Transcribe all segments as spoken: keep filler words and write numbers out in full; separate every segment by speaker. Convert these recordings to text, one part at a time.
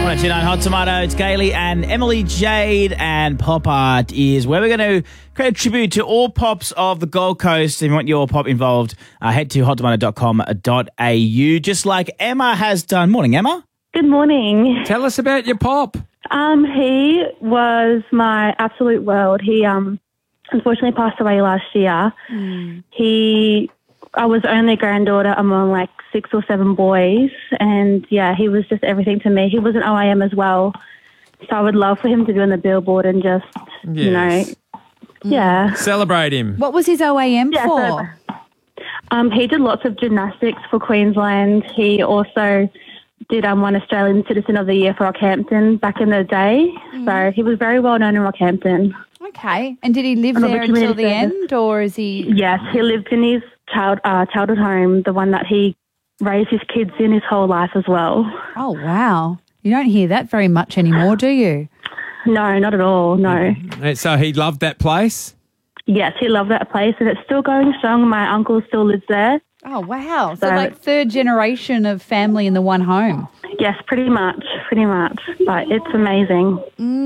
Speaker 1: one oh two nine Hot Tomato. It's Gailey and Emily Jade, and Pop Art is where we're going to create a tribute to all pops of the Gold Coast. If you want your pop involved, uh, head to hot tomato dot com dot a u, just like Emma has done. Morning, Emma.
Speaker 2: Good morning.
Speaker 3: Tell us about your pop.
Speaker 2: Um, he was my absolute world. He um, unfortunately passed away last year. Mm. He, I was only granddaughter among like six or seven boys, and yeah, he was just everything to me. He was an O I M as well, so I would love for him to be on the billboard and just, yes. you know, yeah.
Speaker 3: Celebrate him.
Speaker 4: What was his O A M
Speaker 2: yeah,
Speaker 4: for?
Speaker 2: So, um, he did lots of gymnastics for Queensland. He also did um, one Australian Citizen of the Year for Rockhampton back in the day. Mm. So he was very well known in Rockhampton.
Speaker 4: Okay. And did he live
Speaker 2: and
Speaker 4: there until the end, or is he...
Speaker 2: Yes, he lived in his child uh, childhood home, the one that he raised his kids in his whole life as well.
Speaker 4: Oh, wow. You don't hear that very much anymore, do you?
Speaker 2: No, not at all, no.
Speaker 3: So he loved that place?
Speaker 2: Yes, he loved that place, and it's still going strong. My uncle still lives there.
Speaker 4: Oh, wow. So,
Speaker 2: So-
Speaker 4: like third generation of family in the one home.
Speaker 2: Yes, pretty much, pretty much. But it's amazing.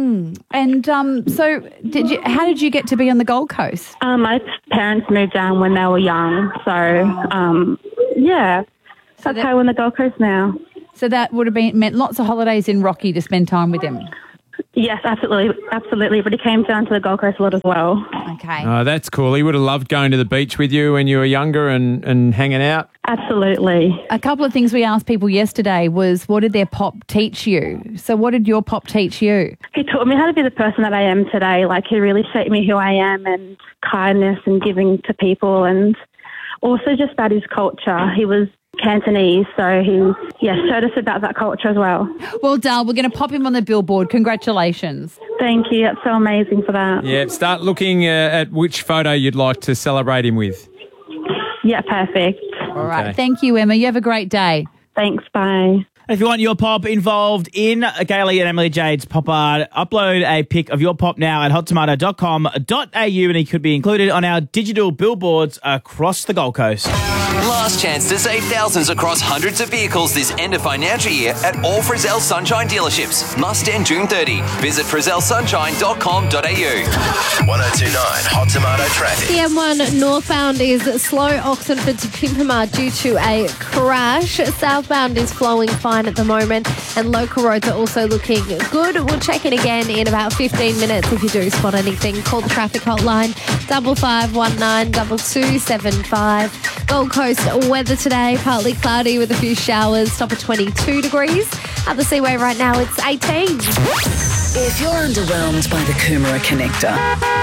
Speaker 4: And um, so did you? How did you get to be on the Gold Coast?
Speaker 2: Um, my parents moved down when they were young, so um, yeah, that's
Speaker 4: that-
Speaker 2: how we're on the Gold Coast now.
Speaker 4: So that would have been meant lots of holidays in Rocky to spend time with him.
Speaker 2: Yes, absolutely, absolutely. But he came down to the Gold Coast a lot as well.
Speaker 4: Okay.
Speaker 3: Oh, that's cool. He would have loved going to the beach with you when you were younger and, and hanging out.
Speaker 2: Absolutely.
Speaker 4: A couple of things we asked people yesterday was, what did their pop teach you? So what did your pop teach you?
Speaker 2: He taught me how to be the person that I am today. Like, he really shaped me who I am, and kindness and giving to people, and also just about his culture. He was Cantonese, so he yeah, showed us about that culture as well.
Speaker 4: Well, Dal, we're going to pop him on the billboard. Congratulations.
Speaker 2: Thank you. That's so amazing for that.
Speaker 3: Yeah, start looking uh, at which photo you'd like to celebrate him with.
Speaker 2: Yeah, perfect.
Speaker 4: All right.
Speaker 3: Okay.
Speaker 4: Thank you, Emma. You have a great day.
Speaker 2: Thanks. Bye.
Speaker 1: If you want your pop involved in Gailey and Emily Jade's Pop Art, upload a pic of your pop now at hot tomato dot com dot a u, and it could be included on our digital billboards across the Gold Coast.
Speaker 5: Last chance to save thousands across hundreds of vehicles this end of financial year at all Frizzell Sunshine dealerships. Must end June thirtieth. Visit frizzell sunshine dot com dot a u.
Speaker 6: one oh two nine Hot Tomato traffic.
Speaker 7: The M one northbound is slow Oxenford to Pimpama due to a crash. Southbound is flowing fine at the moment, and local roads are also looking good. We'll check in again in about fifteen minutes. If you do spot anything, call the traffic hotline double five one nine double two seven five. Gold Coast weather today, partly cloudy with a few showers, top of twenty-two degrees. At the Seaway right now, it's eighteen.
Speaker 8: If you're underwhelmed by the Coomera connector,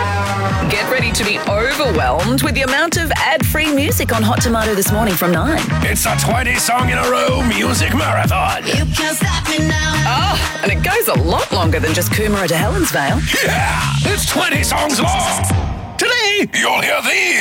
Speaker 8: get ready to be overwhelmed with the amount of ad-free music on Hot Tomato this morning from nine.
Speaker 6: It's a twenty song in a row music marathon.
Speaker 8: You can't stop me now. Oh, and it goes a lot longer than just Coomera to Helensvale.
Speaker 6: Yeah, it's twenty songs long. Today, you'll hear these.